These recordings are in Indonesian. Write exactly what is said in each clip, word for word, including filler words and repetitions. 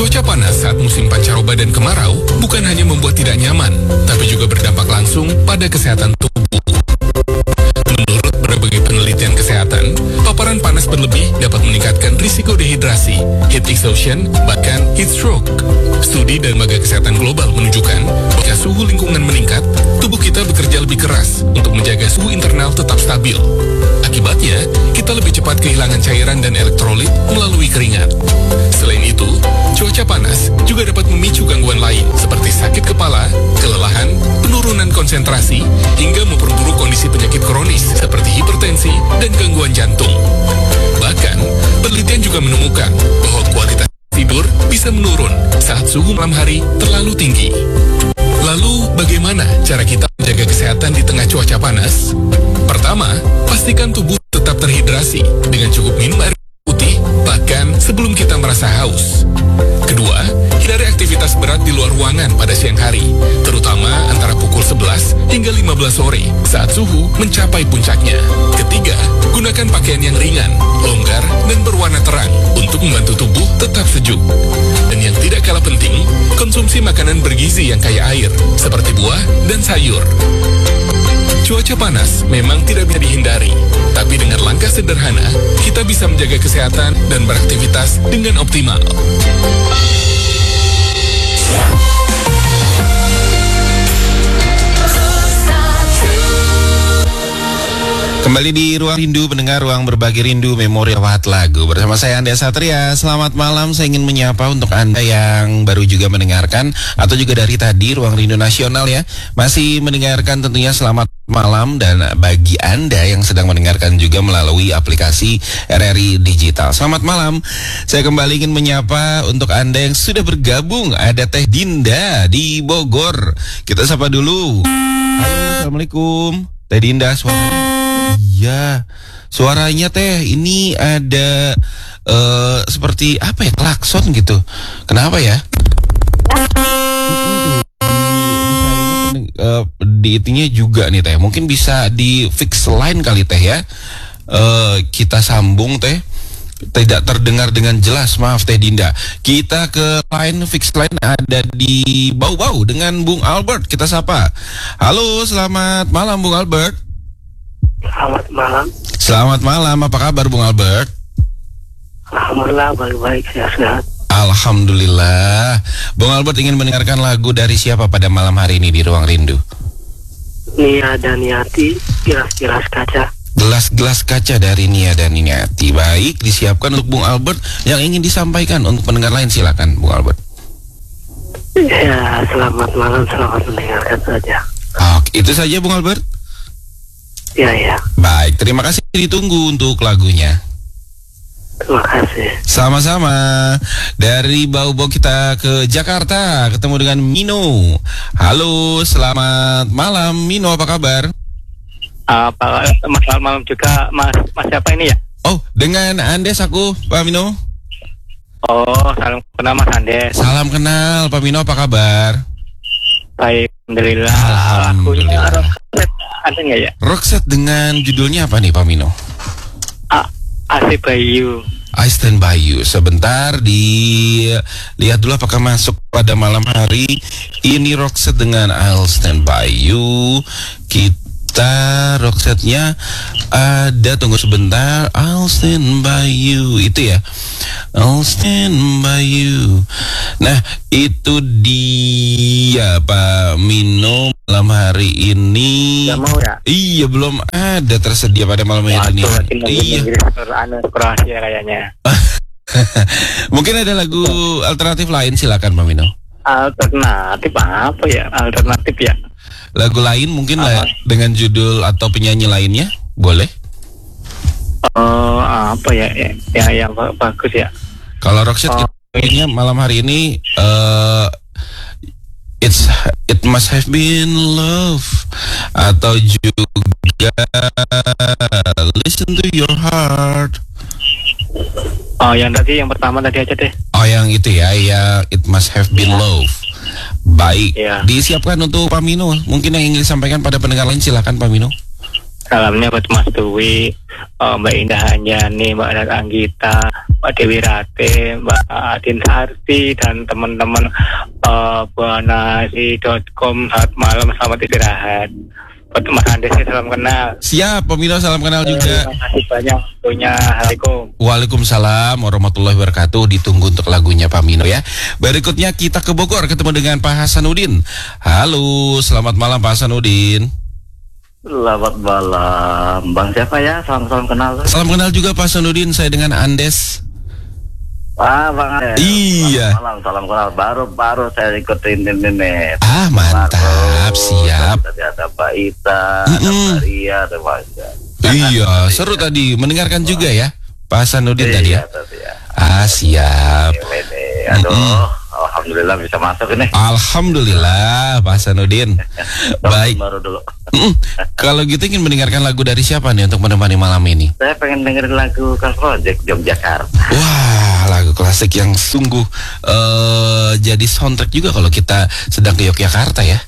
Cuaca panas saat musim pancaroba dan kemarau bukan hanya membuat tidak nyaman, tapi juga berdampak langsung pada kesehatan tubuh. Menurut berbagai penelitian kesehatan, paparan panas berlebih dapat meningkatkan risiko dehidrasi, heat exhaustion, bahkan heat stroke. Studi dan lembaga kesehatan global menunjukkan jika suhu lingkungan meningkat, tubuh kita bekerja lebih keras untuk menjaga suhu internal tetap stabil. Akibatnya, kita lebih cepat kehilangan cairan dan elektrolit melalui keringat. Selain itu, cuaca panas juga dapat memicu gangguan lain seperti sakit kepala, kelelahan, penurunan konsentrasi, hingga memperburuk kondisi penyakit kronis seperti hipertensi dan gangguan jantung. Bahkan, penelitian juga menemukan bahwa kualitas tidur bisa menurun saat suhu malam hari terlalu tinggi. Lalu, bagaimana cara kita menjaga kesehatan di tengah cuaca panas? Pertama, pastikan tubuh tetap terhidrasi dengan cukup minum air putih, bahkan sebelum kita merasa haus. Kedua, hindari aktivitas berat di luar ruangan pada siang hari, terutama antara pukul sebelas hingga lima belas sore saat suhu mencapai puncaknya. Ketiga, gunakan pakaian yang ringan, longgar, dan berwarna terang untuk membantu tubuh tetap sejuk. Dan yang tidak kalah penting, konsumsi makanan bergizi yang kaya air, seperti buah dan sayur. Cuaca panas memang tidak bisa dihindari, tapi dengan langkah sederhana, kita bisa menjaga kesehatan dan beraktivitas dengan optimal. Kembali di Ruang Rindu, pendengar Ruang Berbagi Rindu Memori Lewat Lagu. Bersama saya Anda Satria. Selamat malam, saya ingin menyapa untuk Anda yang baru juga mendengarkan, atau juga dari tadi Ruang Rindu Nasional ya, masih mendengarkan, tentunya selamat malam. Dan bagi Anda yang sedang mendengarkan juga melalui aplikasi R R I Digital, selamat malam. Saya kembali ingin menyapa untuk Anda yang sudah bergabung. Ada Teh Dinda di Bogor. Kita sapa dulu. Halo, Assalamualaikum Teh Dinda, suaranya. Iya, suaranya Teh ini ada uh, seperti apa ya, klakson gitu. Kenapa ya? Uh, di itinya juga nih Teh. Mungkin bisa di fix line kali Teh ya. Uh, kita sambung Teh. Tidak terdengar dengan jelas, maaf Teh Dinda. Kita ke line fix line, ada di Bau-Bau dengan Bung Albert. Kita sapa. Halo, selamat malam Bung Albert. Selamat malam. Selamat malam, apa kabar Bung Albert? Alhamdulillah, baik-baik, sehat-sehat. Alhamdulillah. Bung Albert ingin mendengarkan lagu dari siapa pada malam hari ini di Ruang Rindu? Nia dan Niati, Gelas-Gelas Kaca. Gelas-Gelas Kaca dari Nia dan Niati. Baik, disiapkan untuk Bung Albert. Yang ingin disampaikan untuk pendengar lain, silakan Bung Albert. Ya, selamat malam, selamat mendengarkan saja. Oke, itu saja Bung Albert? Ya, ya. Baik, terima kasih, ditunggu untuk lagunya. Terima kasih. Sama-sama. Dari Bau-Bau kita ke Jakarta, ketemu dengan Mino. Halo, selamat malam Mino, apa kabar? Apa Mas, malam juga Mas, Mas siapa ini ya? Oh, dengan Andes aku, Pak Mino. Oh, salam kenal Mas Andes. Salam kenal, Pak Mino, apa kabar? Baik, alhamdulillah. Alhamdulillah. Ada nggak ya? Rockset dengan judulnya apa nih Pak Mino? A I Stand By You. I Stand By You. Sebentar, dilihat dulu apakah masuk pada malam hari ini Rockset dengan I'll Stand By You. Kita Rocksetnya ada, tunggu sebentar, I'll Stand By You, itu ya, I'll Stand By You. Nah, itu dia Pak Mino malam hari ini. Gak mau ya? Iya, belum ada tersedia pada malam hari ini. Iya. Kroasia kayaknya. Mungkin ada lagu alternatif lain, silakan Pak Mino. Alternatif apa ya? Alternatif ya. Lagu lain mungkin lah dengan judul atau penyanyi lainnya, boleh? Oh, apa ya? Ya, ya yang bagus ya. Kalau Rockset oh, kayaknya malam hari ini uh, It's It Must Have Been Love, atau juga Listen to Your Heart. Oh, yang tadi, yang pertama tadi aja deh. Oh, yang itu ya, ya It Must Have Been Love. Baik, ya. Disiapkan untuk Pak Mino. Mungkin yang ingin disampaikan pada pendengar lain, silakan Pak Mino. Salamnya buat Mas Dewi, oh, Mbak Indah Anjani, Mbak Nat Anggita, Mbak Dewi Rate, Mbak Adin Sarti, dan teman-teman uh, buanasi dot com. Selamat malam, selamat istirahat. Buat Mas Andes, salam kenal. Siap, Pak Mino, salam kenal juga. Terima kasih banyak punya. Assalamualaikum. Waalaikumsalam warahmatullahi wabarakatuh. Ditunggu untuk lagunya Pak Mino ya. Berikutnya kita ke Bogor, ketemu dengan Pak Hasanuddin. Halo, selamat malam Pak Hasanuddin. Selamat malam, Bang siapa ya? Salam-salam kenal. Salam kenal juga Pak Hasanuddin, saya dengan Andes. Ah, Bang Andes. Iya. Selamat malam, salam kenal. Baru-baru saya ikutin ini. Ah, mantap, siap. Tadi ada Mbak Ita, Mm-mm. ada Mbak Ria, ada Mbak Ida. Iya, seru tadi. Mendengarkan juga ya Pak Hasanuddin tadi ya. Iya, tadi ya. Ah, siap. Ini, ini. Aduh, Mm-mm. alhamdulillah bisa masuk ini. Alhamdulillah Pak Hasanuddin. Baik. Baru dulu. Mm-mm. Kalau gitu ingin mendengarkan lagu dari siapa nih untuk menemani malam ini? Saya pengen dengerin lagu Car Project Yogyakarta. Wah, lagu klasik yang sungguh uh, jadi soundtrack juga kalau kita sedang ke Yogyakarta ya.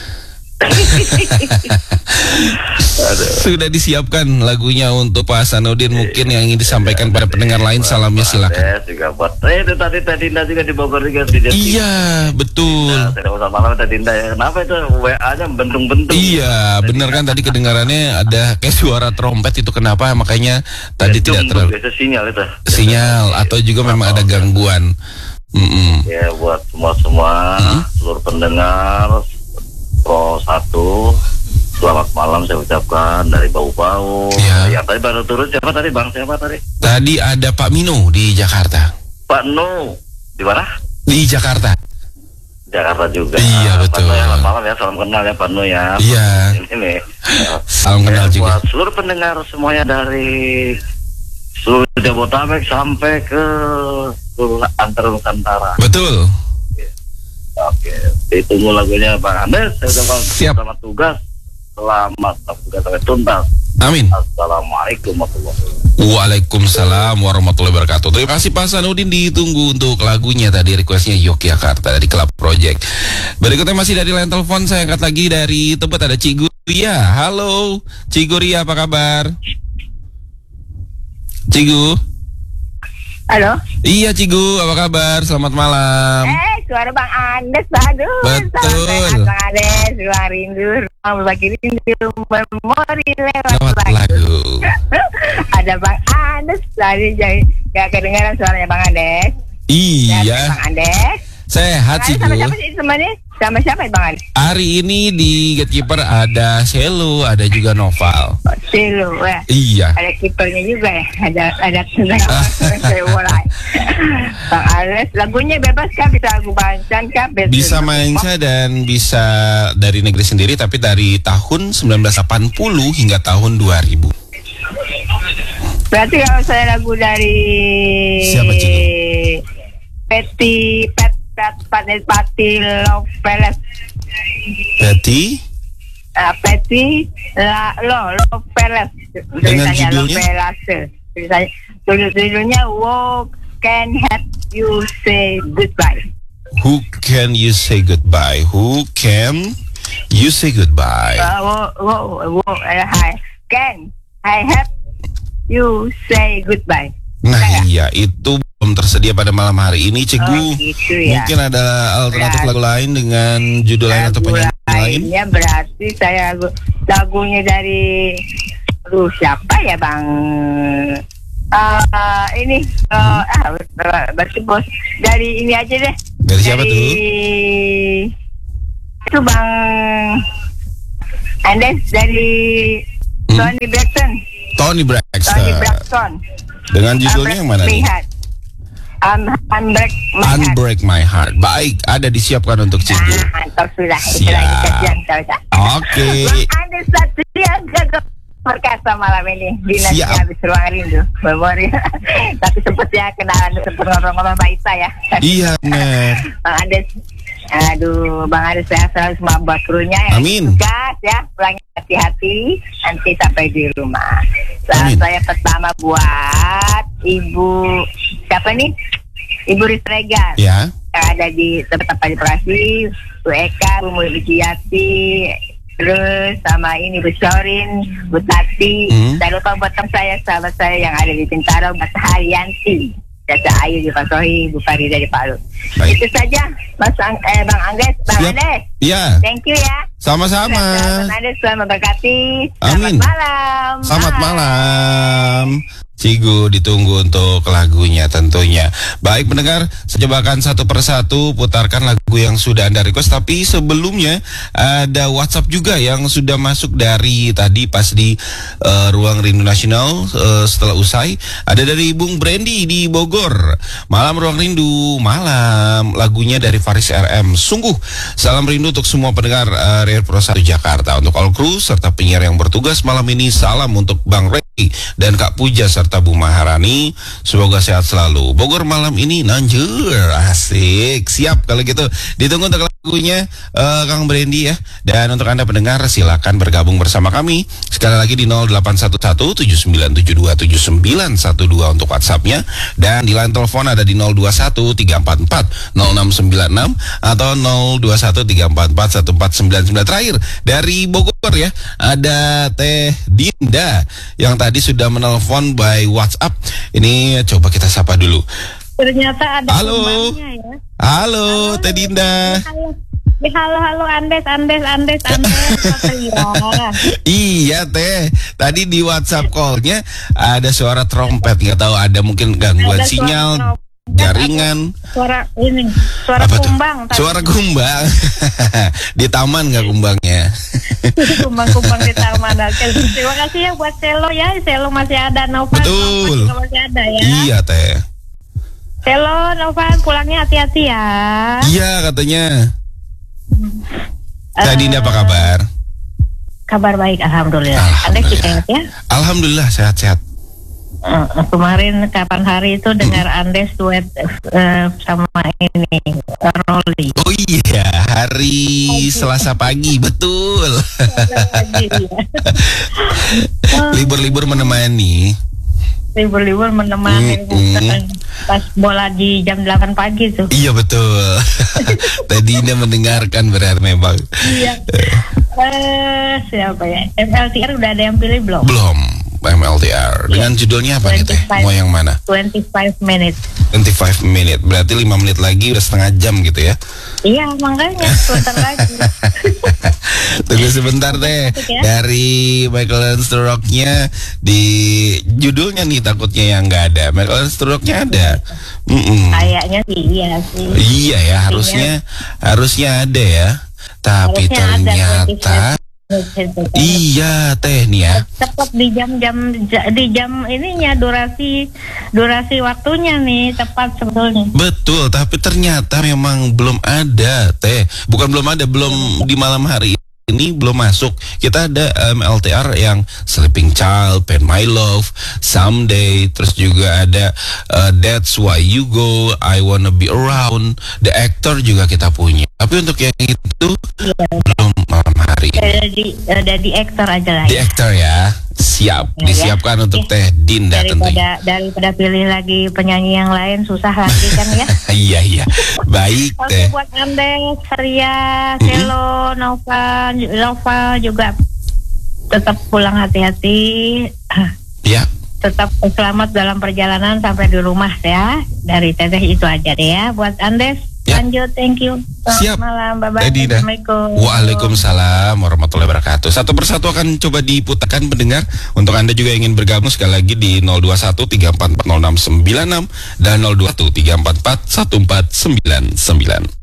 Sudah disiapkan lagunya untuk Pak Hasanuddin. Mungkin yang ingin disampaikan pada pendengar lain, salamnya silakan. Saya juga buat. Eh, itu tadi tadi Dinda juga di Bogor juga di Jati. Iya, betul. Nah, saya usah malam tadi Dinda ya. Kenapa itu W A-nya bentung-bentung? Iya, benar kan tadi kedengarannya ada kayak suara trompet itu, kenapa? Makanya tadi tidak terlalu Itu sinyal itu. sinyal atau juga memang ada gangguan. Mm-mm. Ya buat semua-semua Hmm? seluruh pendengar Pro satu, selamat malam saya ucapkan dari Bau-Bau. Iya. Ya tadi baru turun siapa tadi Bang? Siapa tadi? Tadi ada Pak Mino di Jakarta. Pak Nu. Di mana? Di Jakarta. Jakarta juga. Iya, Pak betul. Nu ya, selamat malam ya, salam kenal ya Pak Nu ya. Iya. Ini. Salam kenal Ya, juga. buat seluruh pendengar semuanya dari seluruh Jabodetabek sampai ke seluruh antar Nusantara. Betul. Oke, ditunggu lagunya Bang Andes. Saya ucapkan Siap. selamat tugas, selamat tugas sampai tuntas. Amin. Assalamualaikum warahmatullahi wabarakatuh. Waalaikumsalam warahmatullahi wabarakatuh. Terima kasih Pak Hasanuddin, ditunggu untuk lagunya tadi, requestnya Yogyakarta dari Club Project. Berikutnya masih dari line telepon, saya angkat lagi dari Tebet, ada Ci Guria. Halo Ci Guria, apa kabar? Cigu. Halo. Iya Cigu, apa kabar? Selamat malam. Eh, suara Bang Andes, aduh. Betul. Salam sehat, Bang Andes, ruang rindu, ruang berbagi rindu, memori lewat Lewat lagu. lagu. Ada Bang Andes, tadi jadi gak kedengaran suaranya Bang Andes. Sehat, Iya, Bang Andes. sehat Bang Andes sama Cigu. siapa sih temannya? Sama siapa ya Bang Andes? Hari ini di Gatekeeper ada Selo, ada juga Noval. Oh, Silu, ya. Iya. Ada kipernya juga ya. Ada ada tentang saya mulai. Bang Andes, lagunya bebas kan? Bisa lagu bancan kan? Bisa manca dan bisa dari negeri sendiri, tapi dari tahun sembilan belas delapan puluh hingga tahun dua ribu. Berarti kalau saya lagu dari Siapa, Cigu? Peti Pet Pet Pati Pati Love Palace. Berarti Uh, Peti La Lo Love Palace. Dengan Tulisannya Love judulnya? Palace. Tulisannya tulis- Judulnya What Can Have You Say Goodbye. Who can you say goodbye? Who can you say goodbye? Uh, wo, wo, wo, uh, hi. Can I have you say goodbye? Nah iya, itu belum tersedia pada malam hari ini Cigu. Oh, gitu ya. Mungkin ada alternatif Berarti- lagu lain dengan judul lain atau Lagu penyanyi lain? lainnya berarti saya lagu, lagunya dari aduh siapa ya Bang uh, ini uh, ah berarti bos dari ini aja deh. Dari siapa Dari- tuh? Itu Bang Andes dari Hmm? Tony Braxton. Tony Braxton. Tony Braxton. Dengan judulnya yang mana nih? Un Unbreak My Heart. Unbreak My Heart. Baik, ada disiapkan untuk Cigu. Ah, mantap sudah. Itu Siap. lagi kajian tahu tak? Oke. Bang Andes Satria jaga perkasa malam ini. Dinasti Siap. habis ruang rindu. Memori. Tapi sempat ya kenalan, sempat ngobrol-ngobrol Mbak Ita ya. Iya benar. Bang Andes. Aduh, Bang Andes sehat selalu semua buat krunya ya. Amin. Tugas ya, pulangnya hati-hati nanti sampai di rumah. Salam Amin. saya pertama buat Ibu siapa nih? Ibu Rizregar. Ya. Yang ada di tempat operasi, Bu Eka, Bu Mulyati, terus sama ini Bu Sorin, Bu Tati. Hmm. Saya lupa buat teman saya, sahabat saya yang ada di Bintaro, Bu Haryanti. Caca Ayu di Pasohi, Bu Farida di Palu. Baik. Itu saja, Mas Ang- eh, Bang Angges, Bang Siap. Andes. Ya, Thank you ya. sama-sama. Bang Andes, Tuhan memberkati. Selamat Amin. malam. Selamat Bye. malam. Cigu ditunggu untuk lagunya tentunya. Baik pendengar, saya cobakan satu persatu putarkan lagu yang sudah Anda request. Tapi sebelumnya ada WhatsApp juga yang sudah masuk dari tadi pas di uh, Ruang Rindu Nasional uh, setelah usai. Ada dari Bung Brandy di Bogor. Malam Ruang Rindu, malam. Lagunya dari Faris R M. Sungguh salam rindu untuk semua pendengar uh, R R Pro satu Jakarta. Untuk all crew serta penyiar yang bertugas malam ini, salam untuk Bang Ray dan Kak Puja serta Bu Maharani, semoga sehat selalu. Bogor malam ini nanjur, asik. Siap kalau gitu. Ditunggu untuk lagunya uh, Kang Brandy ya. Dan untuk Anda pendengar silakan bergabung bersama kami sekali lagi di nol delapan satu satu tujuh sembilan tujuh dua tujuh sembilan satu dua untuk WhatsAppnya, dan di line telepon ada di nol dua satu tiga empat empat nol enam sembilan enam atau nol dua satu tiga empat empat satu empat sembilan sembilan. Terakhir dari Bogor ya, ada Teh Dinda yang tadi sudah menelpon by WhatsApp. Ini coba kita sapa dulu. Ternyata ada Halo. kembangnya ya. Halo, Teh Dinda. Halo, Eh, halo, halo, Andes, Andes, Andes, Andes. Iya. Iya Teh, tadi di WhatsApp call-nya ada suara trompet, nggak tahu ada mungkin gangguan Ada suara sinyal, trompet, jaringan. Suara ini, suara Apa tuh? kumbang. tadi. Suara kumbang. Di taman nggak kumbangnya? Kumbang-kumbang di taman. Oke, terima kasih ya buat Selo ya. Selo masih ada, Novan. Betul. Novan juga masih ada ya. Iya Teh. Selo, Novan pulangnya hati-hati ya. Iya katanya. Teh Eh, Dinda apa kabar? Kabar baik, alhamdulillah. Alhamdulillah. Anda sehat ya? Alhamdulillah sehat-sehat. Eh, kemarin kapan hari itu dengar Andes duet eh, sama ini Rolly. Oh iya, hari Selasa pagi, betul. Libur-libur menemani. Libur-libur menemani Mm-mm. pas bola di jam delapan pagi tuh. Iya betul. Tadi Dinda mendengarkan berarti memang. Iya. Eh siapa ya? M L T R udah ada yang pilih belum? Belum. M L T R dengan judulnya apa nih Teh? dua puluh lima. Mau yang mana? twenty-five minutes. dua puluh lima menit, berarti lima menit lagi udah setengah jam gitu ya. Iya, makanya sebentar lagi. Tunggu sebentar Teh. Ya. Dari Michael Sturrock-nya di judulnya nih takutnya yang nggak ada. Michael Sturrock-nya ada. Mm-mm. Kayaknya sih iya sih. Iya ya, harusnya harusnya ada ya. Tapi Harusnya ada ternyata iya Teh nih ya. Tepat di jam-jam di jam ininya durasi durasi waktunya nih tepat sebetulnya. Betul, tapi ternyata memang belum ada Teh. Bukan belum ada, belum di malam hari ini belum masuk. Kita ada M L T R yang Sleeping Child, Pen My Love, Someday, terus juga ada uh, That's Why You Go, I Wanna Be Around. The Actor juga kita punya. Tapi untuk yang itu belum malam hari ini. Ada di ada di aktor aja lah The ya. Actor ya, siap, Ya, disiapkan ya. untuk Ya. Teh Dinda tentunya. Daripada daripada pilih lagi penyanyi yang lain susah lagi kan ya. Iya iya, baik Oke Teh. buat Andes, Ria, Selo, Nova, Nova juga tetap pulang hati-hati. Ya. Tetap selamat dalam perjalanan sampai di rumah ya. Dari Teteh itu aja deh ya. Buat Andes, Ya. lanjut, thank you. Selamat Siap. malam, bye-bye. Teh Dinda. Assalamualaikum. Waalaikumsalam warahmatullahi wabarakatuh. Satu persatu akan coba diputarkan pendengar. Untuk Anda juga ingin bergabung sekali lagi di nol dua satu tiga empat empat nol enam sembilan enam dan nol dua satu tiga empat empat satu empat sembilan sembilan.